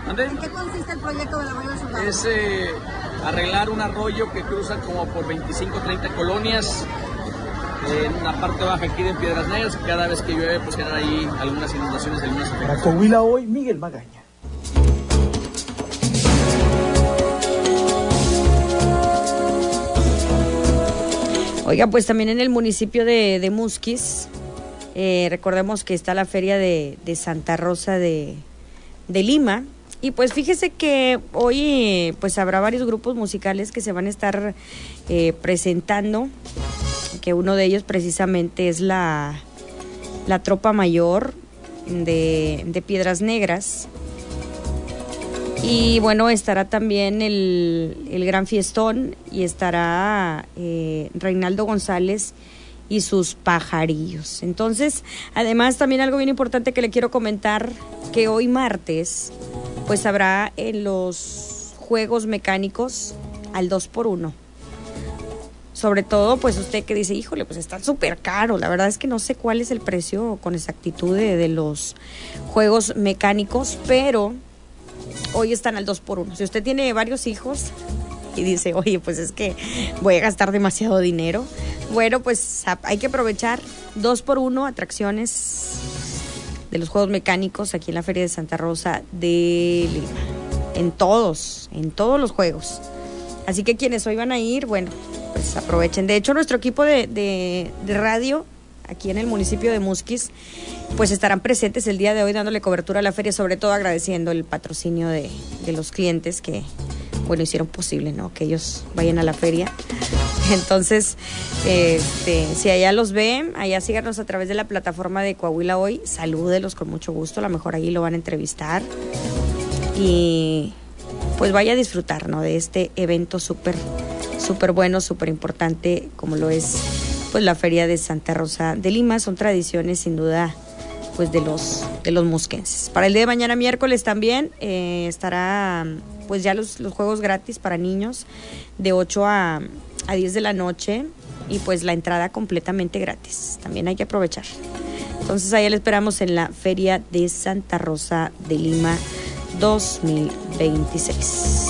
¿En qué consiste el proyecto del arroyo del soldado? Es arreglar un arroyo que cruza como por 25 o 30 colonias en una parte baja aquí de Piedras Negras, que cada vez que llueve pues generan ahí algunas inundaciones, algunas afectaciones. Para Coahuila Hoy, Miguel Magaña. Oiga, pues también en el municipio de Musquis, recordemos que está la feria de Santa Rosa de Lima. Y pues fíjese que hoy pues habrá varios grupos musicales que se van a estar presentando, que uno de ellos precisamente es la Tropa Mayor de Piedras Negras. Y bueno, estará también el Gran Fiestón y estará Reinaldo González y sus pajarillos. Entonces, además también algo bien importante que le quiero comentar, que hoy martes pues habrá en los juegos mecánicos al 2x1. Sobre todo, pues usted que dice, híjole, pues está súper caro. La verdad es que no sé cuál es el precio con exactitud de los juegos mecánicos, pero hoy están al 2x1. Si usted tiene varios hijos y dice, oye, pues es que voy a gastar demasiado dinero, bueno, pues hay que aprovechar 2x1 atracciones de los juegos mecánicos aquí en la Feria de Santa Rosa de Lima. En todos los juegos. Así que quienes hoy van a ir, bueno, pues aprovechen. De hecho, nuestro equipo de radio aquí en el municipio de Musquis, pues estarán presentes el día de hoy dándole cobertura a la feria, sobre todo agradeciendo el patrocinio de los clientes que, bueno, hicieron posible, ¿no?, que ellos vayan a la feria. Entonces, si allá los ven, allá síganos a través de la plataforma de Coahuila Hoy, salúdelos con mucho gusto, a lo mejor ahí lo van a entrevistar y pues vaya a disfrutar, ¿no?, de este evento súper bueno, súper importante como lo es pues la Feria de Santa Rosa de Lima. Son tradiciones sin duda pues de los musquenses. Para el día de mañana miércoles también estará pues ya los juegos gratis para niños de 8 a 10 de la noche y pues la entrada completamente gratis. También hay que aprovechar. Entonces allá le esperamos en la Feria de Santa Rosa de Lima 2026.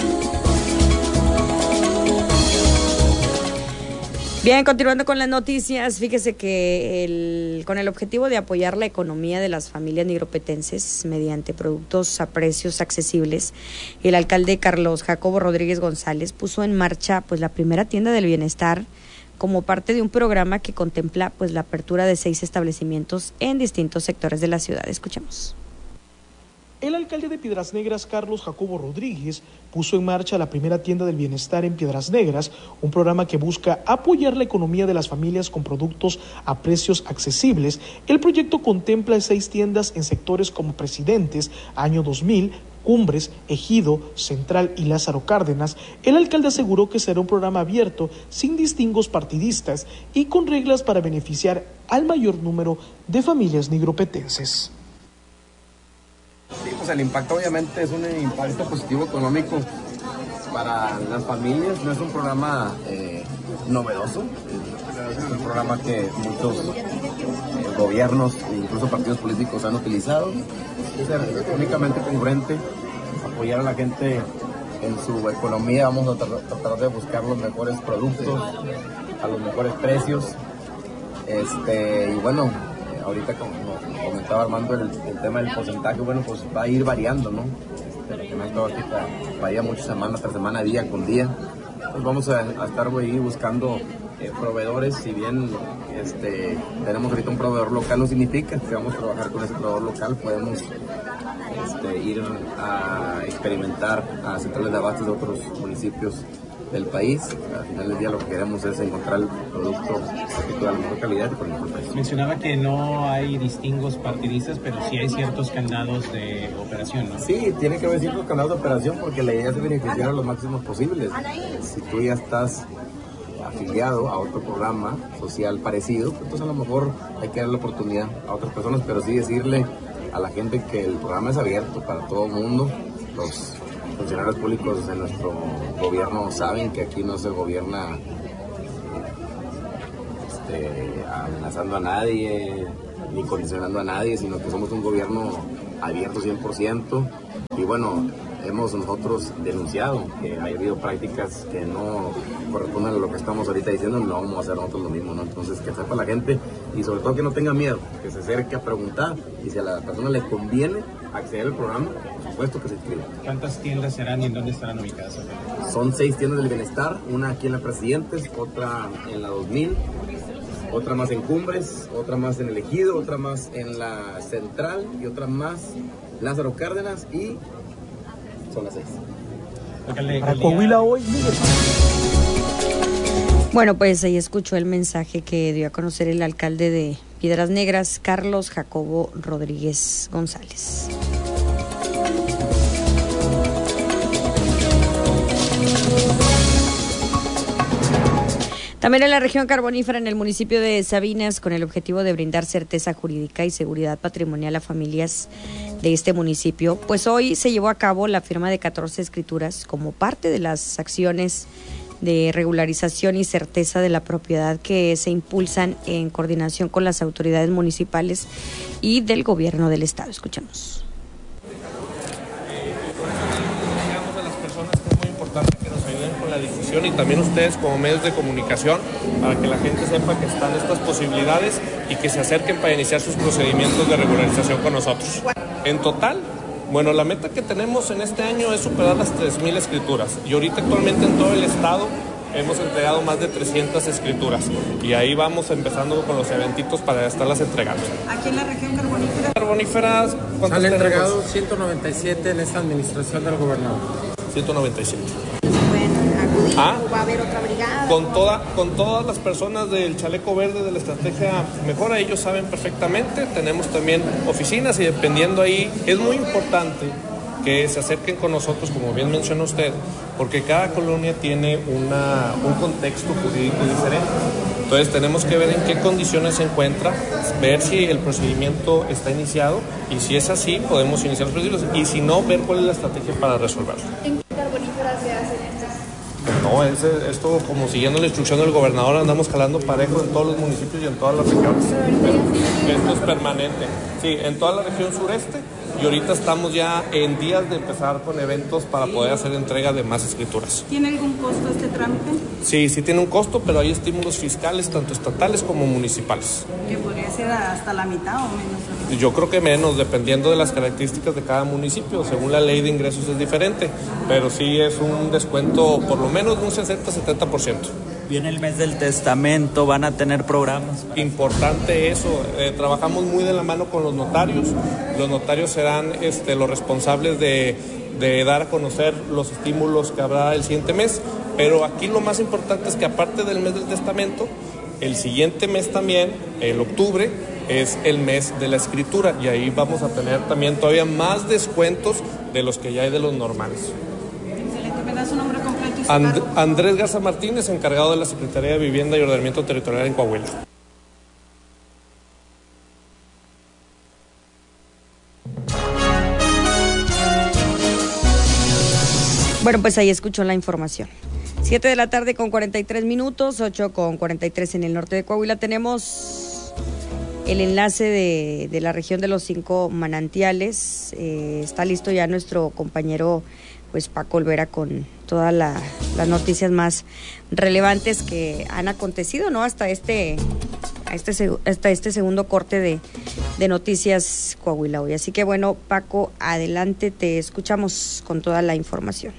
Bien, continuando con las noticias, fíjese que con el objetivo de apoyar la economía de las familias nigropetenses mediante productos a precios accesibles, el alcalde Carlos Jacobo Rodríguez González puso en marcha pues la primera tienda del bienestar como parte de un programa que contempla pues la apertura de 6 establecimientos en distintos sectores de la ciudad. Escuchemos. El alcalde de Piedras Negras, Carlos Jacobo Rodríguez, puso en marcha la primera tienda del bienestar en Piedras Negras, un programa que busca apoyar la economía de las familias con productos a precios accesibles. El proyecto contempla 6 tiendas en sectores como Presidentes, Año 2000, Cumbres, Ejido, Central y Lázaro Cárdenas. El alcalde aseguró que será un programa abierto, sin distingos partidistas y con reglas para beneficiar al mayor número de familias nigropetenses. Sí, pues el impacto obviamente es un impacto positivo económico para las familias. No es un programa novedoso, es un programa que muchos gobiernos e incluso partidos políticos han utilizado. Es únicamente congruente, apoyar a la gente en su economía. Vamos a tratar de buscar los mejores productos a los mejores precios. Y bueno, ahorita como comentaba Armando, el tema del porcentaje, bueno, pues va a ir variando, ¿no? Lo que me ha estado aquí varía mucho semana tras semana, día con día. Pues vamos a estar ahí buscando proveedores. Si bien tenemos ahorita un proveedor local, no significa que vamos a trabajar con ese proveedor local. Podemos ir a experimentar a centrales de abastos de otros municipios del país. Al final del día lo que queremos es encontrar el producto de la mejor calidad y por el mejor precio. Mencionaba que no hay distingos partidistas, pero sí hay ciertos candados de operación, ¿no? Sí, tiene que haber ciertos candados de operación porque la idea es beneficiar a los máximos posibles. Si tú ya estás afiliado a otro programa social parecido, pues entonces a lo mejor hay que dar la oportunidad a otras personas, pero sí decirle a la gente que el programa es abierto para todo el mundo. Los funcionarios públicos de nuestro gobierno saben que aquí no se gobierna amenazando a nadie ni condicionando a nadie, sino que somos un gobierno abierto 100%, y bueno, hemos nosotros denunciado que ha habido prácticas que no corresponden a lo que estamos ahorita diciendo, no vamos a hacer nosotros lo mismo, ¿no? Entonces, que sepa la gente y sobre todo que no tenga miedo, que se acerque a preguntar, y si a la persona le conviene acceder al programa, por supuesto que se inscriba. ¿Cuántas tiendas serán y en dónde estarán ubicadas? Son 6 tiendas del bienestar, una aquí en la Presidentes, otra en la 2000, otra más en Cumbres, otra más en el Ejido, otra más en la Central y otra más Lázaro Cárdenas, y son las 6. Para Coahuila hoy, Miguel. Bueno, pues ahí escuchó el mensaje que dio a conocer el alcalde de Piedras Negras, Carlos Jacobo Rodríguez González. También en la región carbonífera, en el municipio de Sabinas, con el objetivo de brindar certeza jurídica y seguridad patrimonial a familias de este municipio, pues hoy se llevó a cabo la firma de 14 escrituras como parte de las acciones de regularización y certeza de la propiedad que se impulsan en coordinación con las autoridades municipales y del gobierno del estado. Escuchamos. Digamos a las personas que es muy importante que nos ayuden con la difusión, y también ustedes como medios de comunicación, para que la gente sepa que están estas posibilidades y que se acerquen para iniciar sus procedimientos de regularización con nosotros. En total, bueno, la meta que tenemos en este año es superar las 3,000 escrituras, y ahorita actualmente en todo el estado hemos entregado más de 300 escrituras, y ahí vamos empezando con los eventitos para estarlas entregando. Aquí en la región carbonífera. Carboníferas, ¿cuántas han entregado? tenemos? 197 en esta administración del gobernador. 197. Pueden acudir, Ah, o va a haber otra brigada. con todas las personas del chaleco verde de la estrategia Mejora, ellos saben perfectamente. Tenemos también oficinas, y dependiendo ahí, es muy importante que se acerquen con nosotros, como bien menciona usted, porque cada colonia tiene un contexto jurídico diferente. Entonces tenemos que ver en qué condiciones se encuentra, ver si el procedimiento está iniciado, y si es así, podemos iniciar los procedimientos, y si no, ver cuál es la estrategia para resolverlo. ¿En qué carboníferas se hacen estas? No, esto como siguiendo la instrucción del gobernador, andamos jalando parejo en todos los municipios y en todas las regiones. Esto es permanente. Sí, en toda la región sureste, y ahorita estamos ya en días de empezar con eventos para poder hacer entrega de más escrituras. ¿Tiene algún costo este trámite? Sí tiene un costo, pero hay estímulos fiscales tanto estatales como municipales. Que podría ser hasta la mitad o menos. Yo creo que menos, dependiendo de las características de cada municipio. Según la ley de ingresos es diferente, pero sí es un descuento por lo menos de un 60-70%. Viene el mes del testamento, van a tener programas. Importante eso, trabajamos muy de la mano con los notarios. Los notarios serán los responsables de dar a conocer los estímulos que habrá el siguiente mes, pero aquí lo más importante es que aparte del mes del testamento, el siguiente mes también, el octubre, es el mes de la escritura, y ahí vamos a tener también todavía más descuentos de los que ya hay de los normales. Excelente, ¿me da su nombre completo y su cargo? Andrés Garza Martínez, encargado de la Secretaría de Vivienda y Ordenamiento Territorial en Coahuila. Bueno, pues ahí escuchó la información. 7 de la tarde con 43 minutos, 8 con 43 en el norte de Coahuila. Tenemos el enlace de la región de los 5 manantiales. Está listo ya nuestro compañero pues Paco Olvera con todas las noticias más relevantes que han acontecido, ¿no? Hasta este segundo corte de Noticias Coahuila hoy. Así que bueno, Paco, adelante, te escuchamos con toda la información.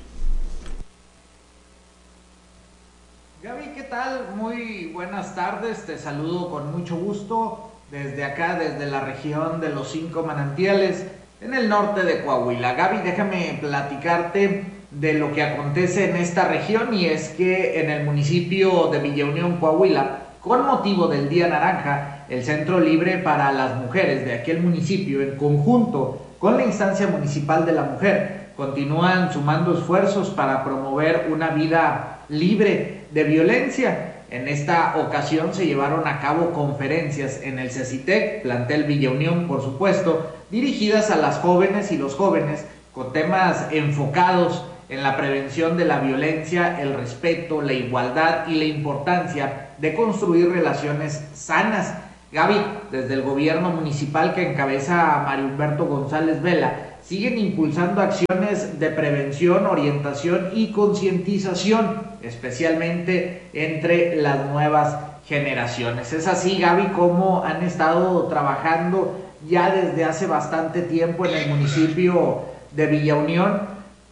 Gaby, ¿qué tal? Muy buenas tardes, te saludo con mucho gusto desde acá, desde la región de los 5 manantiales, en el norte de Coahuila. Gaby, déjame platicarte de lo que acontece en esta región, y es que en el municipio de Villa Unión, Coahuila, con motivo del Día Naranja, el Centro Libre para las Mujeres de aquel municipio, en conjunto con la Instancia Municipal de la Mujer, continúan sumando esfuerzos para promover una vida libre de violencia. En esta ocasión se llevaron a cabo conferencias en el CECITEC, plantel Villa Unión, por supuesto, dirigidas a las jóvenes y los jóvenes con temas enfocados en la prevención de la violencia, el respeto, la igualdad y la importancia de construir relaciones sanas. Gaby, desde el gobierno municipal que encabeza Mario Humberto González Vela, siguen impulsando acciones de prevención, orientación y concientización, especialmente entre las nuevas generaciones. Es así, Gaby, como han estado trabajando ya desde hace bastante tiempo en el municipio de Villa Unión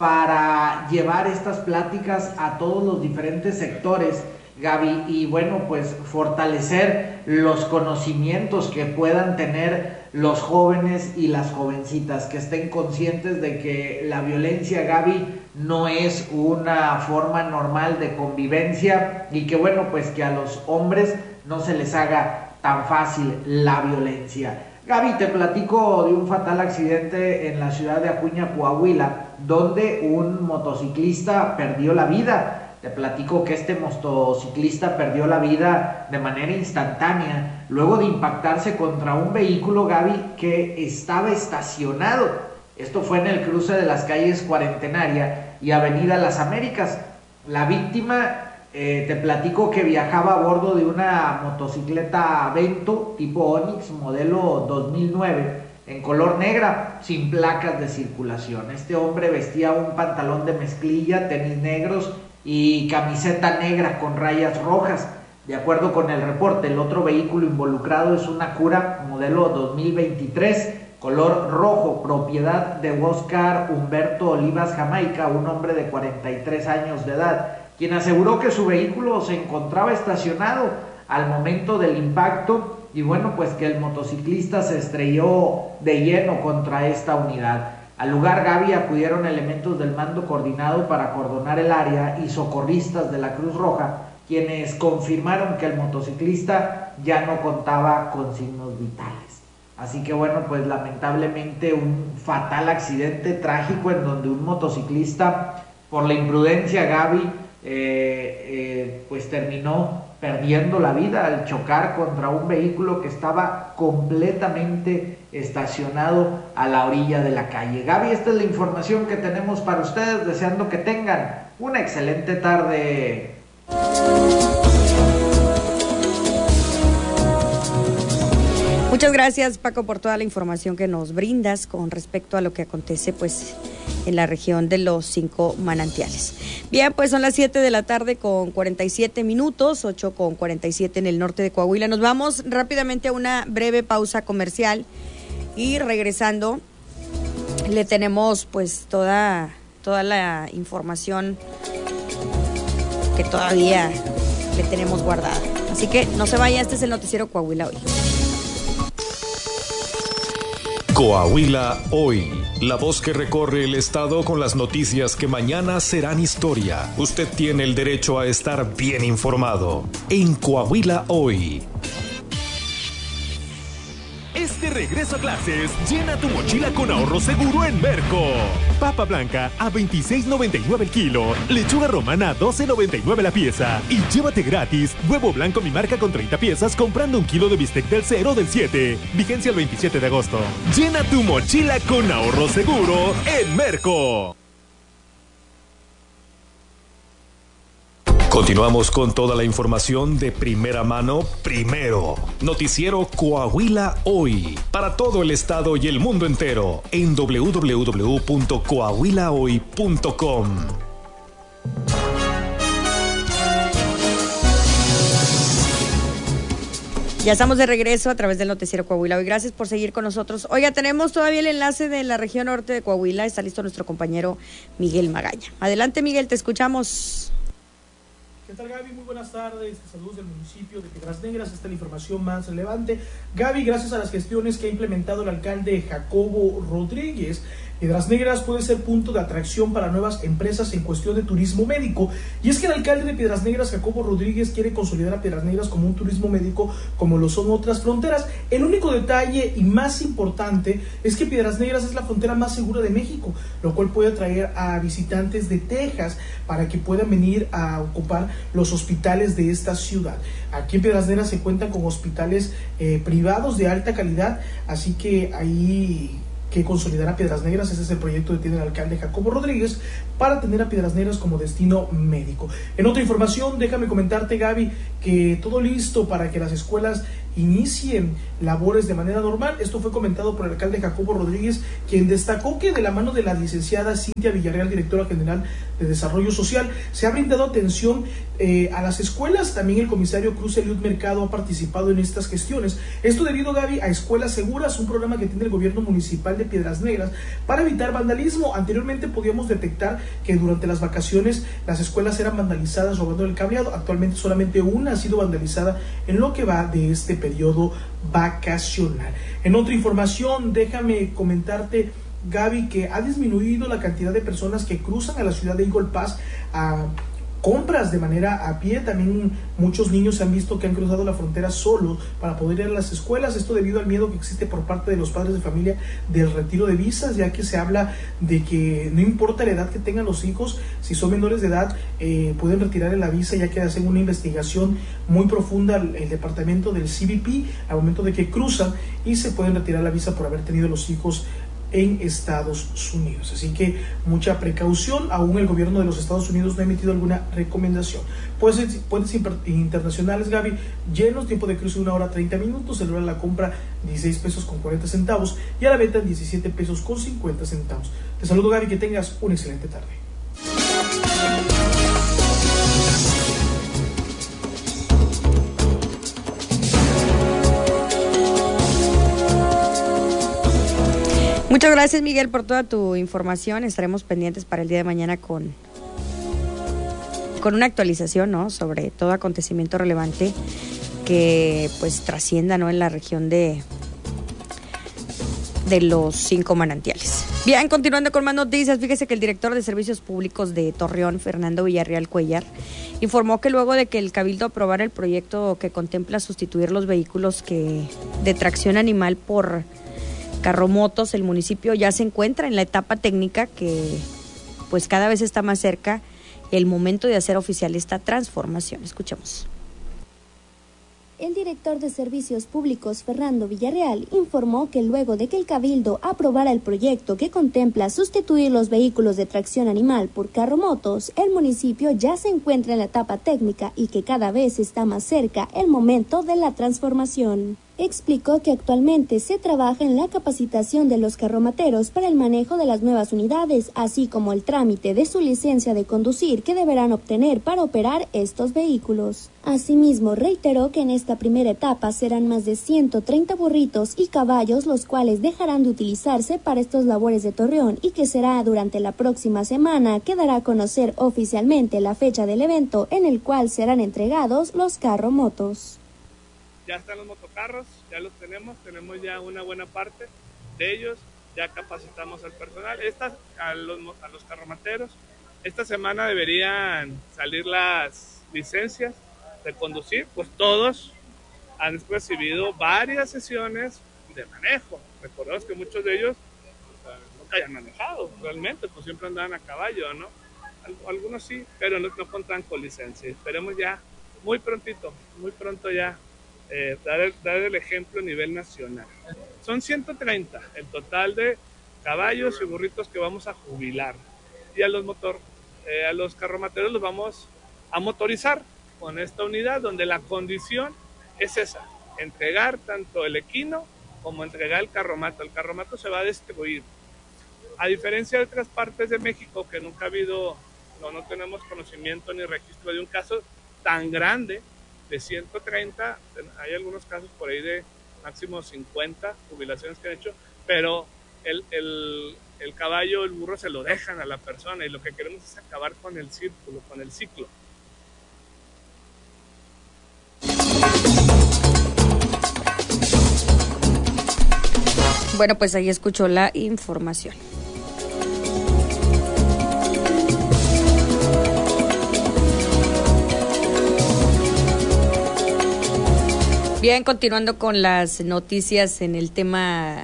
para llevar estas pláticas a todos los diferentes sectores, Gaby, y bueno, pues fortalecer los conocimientos que puedan tener los jóvenes y las jovencitas, que estén conscientes de que la violencia, Gaby, no es una forma normal de convivencia y que bueno, pues que a los hombres no se les haga tan fácil la violencia. Gaby, te platico de un fatal accidente en la ciudad de Acuña, Coahuila, donde un motociclista perdió la vida. Te platico que este motociclista perdió la vida de manera instantánea luego de impactarse contra un vehículo, Gaby, que estaba estacionado. Esto fue en el cruce de las calles Cuarentenaria y Avenida Las Américas. La víctima, te platico que viajaba a bordo de una motocicleta Vento tipo Onix modelo 2009 en color negra, sin placas de circulación. Este hombre vestía un pantalón de mezclilla, tenis negros y camiseta negra con rayas rojas. De acuerdo con el reporte, el otro vehículo involucrado es una Cura modelo 2023, color rojo, propiedad de Oscar Humberto Olivas Jamaica, un hombre de 43 años de edad, quien aseguró que su vehículo se encontraba estacionado al momento del impacto y bueno, pues que el motociclista se estrelló de lleno contra esta unidad. Al lugar, Gaby, acudieron elementos del mando coordinado para acordonar el área y socorristas de la Cruz Roja, quienes confirmaron que el motociclista ya no contaba con signos vitales. Así que bueno, pues lamentablemente un fatal accidente trágico en donde un motociclista, por la imprudencia, Gaby, pues terminó perdiendo la vida al chocar contra un vehículo que estaba completamente estacionado a la orilla de la calle. Gaby, esta es la información que tenemos para ustedes, deseando que tengan una excelente tarde. Muchas gracias, Paco, por toda la información que nos brindas con respecto a lo que acontece pues en la región de los 5 manantiales. Bien, pues son las 7 de la tarde con 47 minutos, 8 con 47 en el norte de Coahuila. Nos vamos rápidamente a una breve pausa comercial y regresando le tenemos pues toda la información que todavía le tenemos guardada. Así que no se vaya, este es el noticiero Coahuila Hoy. Coahuila Hoy, la voz que recorre el estado con las noticias que mañana serán historia. Usted tiene el derecho a estar bien informado en Coahuila Hoy. Este regreso a clases, llena tu mochila con ahorro seguro en Merco. Papa blanca a $26.99 el kilo, lechuga romana a $12.99 la pieza y llévate gratis huevo blanco mi marca con 30 piezas comprando un kilo de bistec del 0 del 7. Vigencia el 27 de agosto. Llena tu mochila con ahorro seguro en Merco. Continuamos con toda la información de primera mano, primero. Noticiero Coahuila Hoy, para todo el estado y el mundo entero, en www.coahuilahoy.com. Ya estamos de regreso a través del noticiero Coahuila Hoy. Gracias por seguir con nosotros. Oiga, tenemos todavía el enlace de la región norte de Coahuila. Está listo nuestro compañero Miguel Magaña. Adelante, Miguel, te escuchamos. ¿Qué tal, Gaby? Muy buenas tardes. Saludos del municipio de Piedras Negras. Esta es la información más relevante. Gaby, gracias a las gestiones que ha implementado el alcalde Jacobo Rodríguez, Piedras Negras puede ser punto de atracción para nuevas empresas en cuestión de turismo médico. Y es que el alcalde de Piedras Negras, Jacobo Rodríguez, quiere consolidar a Piedras Negras como un turismo médico como lo son otras fronteras. El único detalle y más importante es que Piedras Negras es la frontera más segura de México, lo cual puede atraer a visitantes de Texas para que puedan venir a ocupar los hospitales de esta ciudad. Aquí en Piedras Negras se cuentan con hospitales privados de alta calidad, así que ahí que consolidar a Piedras Negras. Ese es el proyecto que tiene el alcalde Jacobo Rodríguez para tener a Piedras Negras como destino médico. En otra información, déjame comentarte, Gaby, que todo listo para que las escuelas inicien labores de manera normal. Esto fue comentado por el alcalde Jacobo Rodríguez, quien destacó que de la mano de la licenciada Cintia Villarreal, directora general de Desarrollo Social, se ha brindado atención a las escuelas. También el comisario Cruz Eliud Mercado ha participado en estas gestiones. Esto debido, Gaby, a Escuelas Seguras, un programa que tiene el gobierno municipal de Piedras Negras para evitar vandalismo. Anteriormente podíamos detectar que durante las vacaciones las escuelas eran vandalizadas robando el cableado. Actualmente solamente una ha sido vandalizada en lo que va de este periodo vacacional. En otra información, déjame comentarte, Gaby, que ha disminuido la cantidad de personas que cruzan a la ciudad de Eagle Pass a compras de manera a pie. También muchos niños se han visto que han cruzado la frontera solos para poder ir a las escuelas, esto debido al miedo que existe por parte de los padres de familia del retiro de visas, ya que se habla de que no importa la edad que tengan los hijos, si son menores de edad pueden retirar la visa, ya que hacen una investigación muy profunda el departamento del CBP al momento de que cruzan, y se pueden retirar la visa por haber tenido los hijos en Estados Unidos. Así que mucha precaución. Aún el gobierno de los Estados Unidos no ha emitido alguna recomendación. Puentes internacionales, Gaby, llenos, tiempo de cruce 1 hora 30 minutos, celebra la compra 16 pesos con 40 centavos y a la venta 17 pesos con 50 centavos. Te saludo, Gaby, que tengas una excelente tarde. Muchas gracias, Miguel, por toda tu información. Estaremos pendientes para el día de mañana con una actualización, ¿no?, sobre todo acontecimiento relevante que pues trascienda, ¿no?, en la región de los 5 manantiales. Bien, continuando con más noticias, fíjese que el director de Servicios Públicos de Torreón, Fernando Villarreal Cuellar, informó que luego de que el Cabildo aprobara el proyecto que contempla sustituir los vehículos de tracción animal por carromotos, el municipio ya se encuentra en la etapa técnica que pues cada vez está más cerca el momento de hacer oficial esta transformación. Escuchemos. El director de Servicios Públicos, Fernando Villarreal, informó que luego de que el Cabildo aprobara el proyecto que contempla sustituir los vehículos de tracción animal por carromotos, el municipio ya se encuentra en la etapa técnica y que cada vez está más cerca el momento de la transformación. Explicó que actualmente se trabaja en la capacitación de los carromateros para el manejo de las nuevas unidades, así como el trámite de su licencia de conducir que deberán obtener para operar estos vehículos. Asimismo, reiteró que en esta primera etapa serán más de 130 burritos y caballos los cuales dejarán de utilizarse para estas labores de Torreón y que será durante la próxima semana que dará a conocer oficialmente la fecha del evento en el cual serán entregados los carromotos. Ya están los motocarros, ya los tenemos ya una buena parte de ellos, ya capacitamos al personal, a los carromateros. Esta semana deberían salir las licencias de conducir, pues todos han recibido varias sesiones de manejo. Recordemos que muchos de ellos nunca hayan manejado realmente, pues siempre andaban a caballo, ¿no? Algunos sí, pero no contan con licencia. Esperemos ya muy pronto ya dar el ejemplo a nivel nacional. Son 130 el total de caballos y burritos que vamos a jubilar, y a los carromateros los vamos a motorizar con esta unidad, donde la condición es esa: entregar tanto el equino como entregar el carromato. El carromato se va a destruir, a diferencia de otras partes de México que nunca ha habido, no tenemos conocimiento ni registro de un caso tan grande de 130, hay algunos casos por ahí de máximo 50 jubilaciones que han hecho, pero el caballo, el burro se lo dejan a la persona, y lo que queremos es acabar con el círculo, con el ciclo. Bueno, pues ahí escuchó la información. Bien, continuando con las noticias en el tema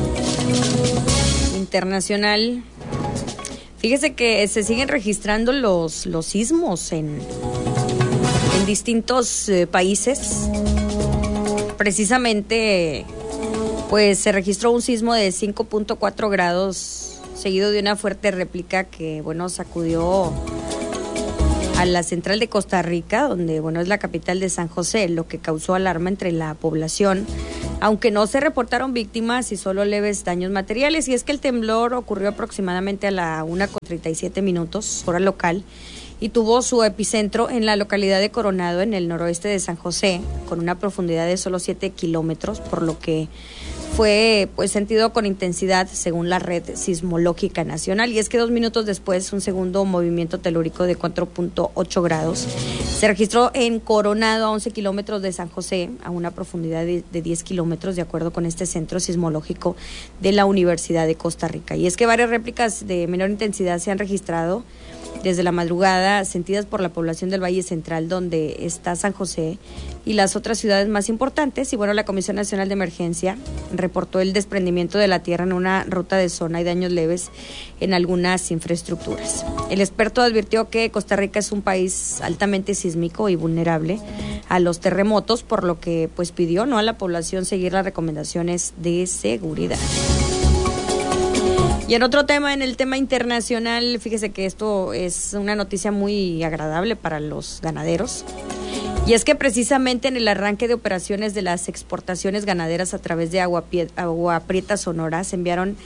internacional, fíjese que se siguen registrando los sismos en distintos países. Precisamente, pues se registró un sismo de 5.4 grados, seguido de una fuerte réplica que, bueno, sacudió a la central de Costa Rica, donde, bueno, es la capital de San José, lo que causó alarma entre la población, aunque no se reportaron víctimas y solo leves daños materiales. Y es que el temblor ocurrió aproximadamente a la 1:37, hora local, y tuvo su epicentro en la localidad de Coronado, en el noroeste de San José, con una profundidad de solo 7 kilómetros, por lo que fue pues sentido con intensidad según la Red Sismológica Nacional. Y es que 2 minutos después, un segundo movimiento telúrico de 4.8 grados se registró en Coronado, a 11 kilómetros de San José, a una profundidad de 10 kilómetros, de acuerdo con este centro sismológico de la Universidad de Costa Rica. Y es que varias réplicas de menor intensidad se han registrado desde la madrugada, sentidas por la población del Valle Central, donde está San José, y las otras ciudades más importantes. Y bueno, la Comisión Nacional de Emergencia reportó el desprendimiento de la tierra en una ruta de zona y daños leves en algunas infraestructuras. El experto advirtió que Costa Rica es un país altamente sísmico y vulnerable a los terremotos, por lo que pues pidió, ¿no?, a la población seguir las recomendaciones de seguridad. Y en otro tema, en el tema internacional, fíjese que esto es una noticia muy agradable para los ganaderos. Y es que precisamente en el arranque de operaciones de las exportaciones ganaderas a través de Agua Prieta Sonora se enviaron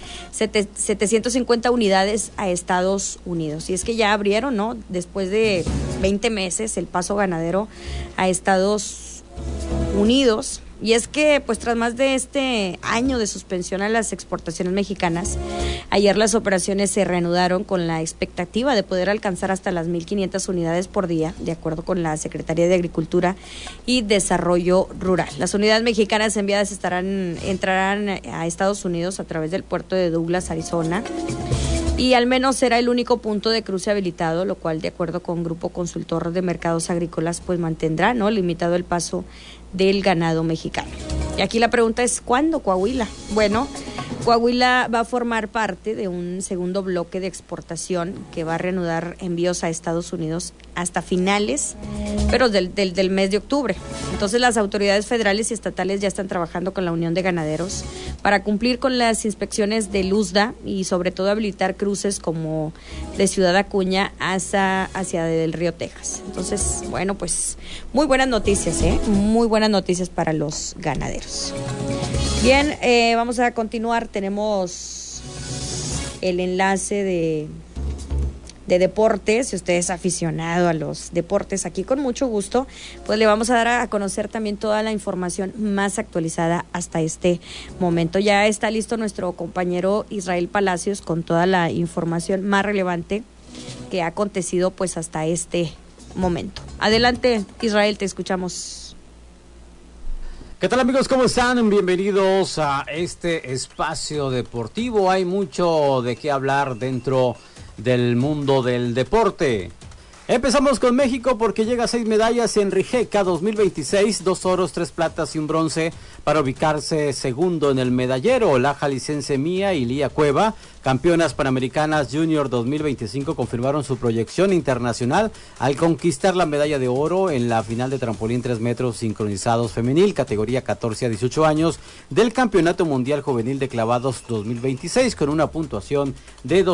750 unidades a Estados Unidos. Y es que ya abrieron, ¿no?, después de 20 meses, el paso ganadero a Estados Unidos. Y es que, pues tras más de este año de suspensión a las exportaciones mexicanas, ayer las operaciones se reanudaron con la expectativa de poder alcanzar hasta las 1,500 unidades por día, de acuerdo con la Secretaría de Agricultura y Desarrollo Rural. Las unidades mexicanas enviadas entrarán a Estados Unidos a través del puerto de Douglas, Arizona, y al menos será el único punto de cruce habilitado, lo cual, de acuerdo con Grupo Consultor de Mercados Agrícolas, pues mantendrá, ¿no?, limitado el paso del ganado mexicano. Y aquí la pregunta es, ¿cuándo Coahuila? Bueno, Coahuila va a formar parte de un segundo bloque de exportación que va a reanudar envíos a Estados Unidos hasta finales, pero del mes de octubre. Entonces las autoridades federales y estatales ya están trabajando con la Unión de Ganaderos para cumplir con las inspecciones de USDA y sobre todo habilitar cruces como de Ciudad Acuña hacia del Río Texas. Entonces, bueno, pues muy buenas noticias, muy buenas noticias para los ganaderos. Bien, vamos a continuar. Tenemos el enlace de deportes. Si usted es aficionado a los deportes, aquí con mucho gusto, pues le vamos a dar a conocer también toda la información más actualizada hasta este momento. Ya está listo nuestro compañero Israel Palacios con toda la información más relevante que ha acontecido pues hasta este momento. Adelante, Israel, te escuchamos. ¿Qué tal, amigos? ¿Cómo están? Bienvenidos a este espacio deportivo. Hay mucho de qué hablar dentro del mundo del deporte. Empezamos con México porque llega a 6 medallas en Rijeka 2026, 2 oros, 3 platas y un bronce para ubicarse segundo en el medallero. La jalisciense Mía y Lía Cueva, campeonas panamericanas Junior 2025, confirmaron su proyección internacional al conquistar la medalla de oro en la final de trampolín 3 metros sincronizados femenil, categoría 14 a 18 años, del Campeonato Mundial Juvenil de Clavados 2026, con una puntuación de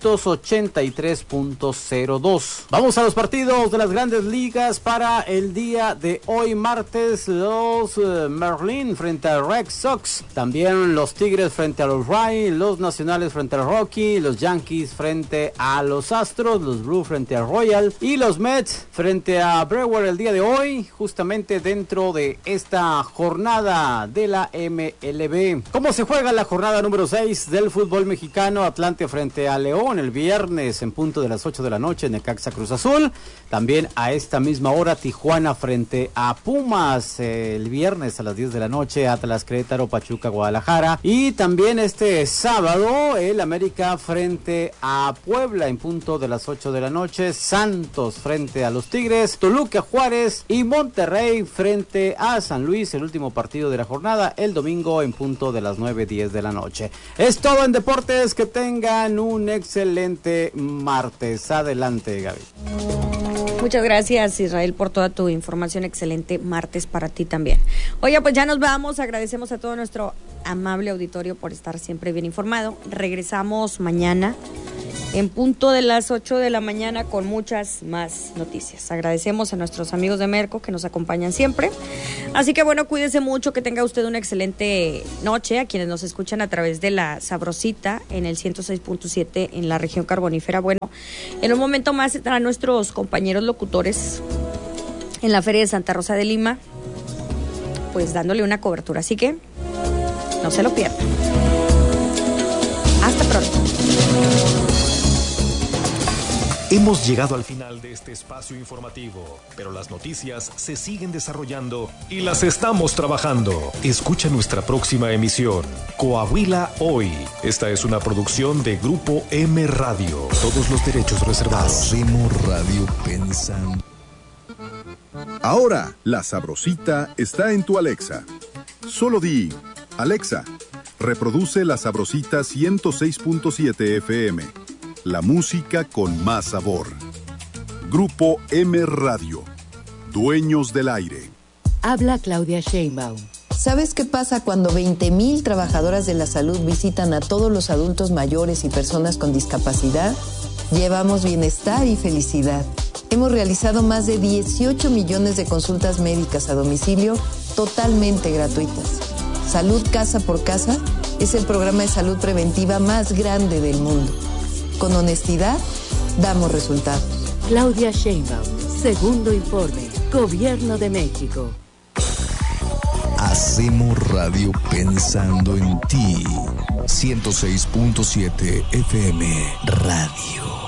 283.02. Vamos a los partidos de las grandes ligas para el día de hoy, martes. Los Marlins frente a Red Sox, también los Tigres frente a los Rays, los Nacionales frente a Rocky, los Yankees frente a los Astros, los Blues frente a Royal y los Mets frente a Brewer el día de hoy, justamente dentro de esta jornada de la MLB. ¿Cómo se juega la jornada número 6 del fútbol mexicano? Atlante frente a León el viernes en punto de las 8 de la noche, Necaxa Cruz Azul. También a esta misma hora Tijuana frente a Pumas el viernes a las 10 de la noche, Atlas Querétaro, Pachuca Guadalajara. Y también este sábado el América frente a Puebla en punto de las 8 de la noche, Santos frente a los Tigres, Toluca Juárez y Monterrey frente a San Luis, el último partido de la jornada el domingo en punto de las 9:10 de la noche. Es todo en deportes, que tengan un excelente martes. Adelante, Gaby. Muchas gracias, Israel, por toda tu información. Excelente martes para ti también. Oye, pues ya nos vamos. Agradecemos a todo nuestro amable auditorio por estar siempre bien informado. Regresamos mañana en punto de las 8 de la mañana con muchas más noticias. Agradecemos a nuestros amigos de Merco que nos acompañan siempre. Así que bueno, cuídese mucho, que tenga usted una excelente noche. A quienes nos escuchan a través de La Sabrosita en el 106.7 en la región carbonífera. Bueno, en un momento más estarán nuestros compañeros locutores en la Feria de Santa Rosa de Lima, pues dándole una cobertura. Así que no se lo pierdan. Hasta pronto. Hemos llegado al final de este espacio informativo, pero las noticias se siguen desarrollando y las estamos trabajando. Escucha nuestra próxima emisión, Coahuila Hoy. Esta es una producción de Grupo M Radio. Todos los derechos reservados. Hacemos radio pensando. Ahora, La Sabrosita está en tu Alexa. Solo di, Alexa, reproduce La Sabrosita 106.7 FM. La música con más sabor. Grupo M Radio. Dueños del aire. Habla Claudia Sheinbaum. ¿Sabes qué pasa cuando 20,000 trabajadoras de la salud visitan a todos los adultos mayores y personas con discapacidad? Llevamos bienestar y felicidad. Hemos realizado más de 18 millones de consultas médicas a domicilio totalmente gratuitas. Salud Casa por Casa es el programa de salud preventiva más grande del mundo. Con honestidad, damos resultados. Claudia Sheinbaum, segundo informe, Gobierno de México. Hacemos radio pensando en ti. 106.7 FM Radio.